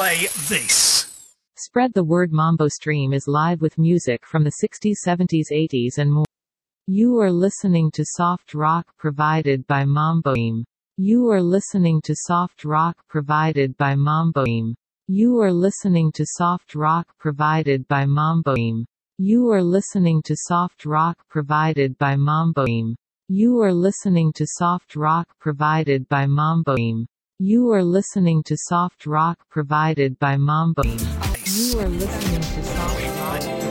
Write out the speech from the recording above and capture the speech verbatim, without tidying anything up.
play this. Spread the word. Mambo Stream is live with music from the sixties, seventies, eighties and more. You are listening to soft rock provided by Mambo Stream. You are listening to soft rock provided by Mambo Stream. You are listening to soft rock provided by Mambo Stream. You are listening to soft rock provided by Mambo Stream. You are listening to soft rock provided by Mambo Stream. You are listening to soft rock provided by Mambo Stream. You are listening to soft rock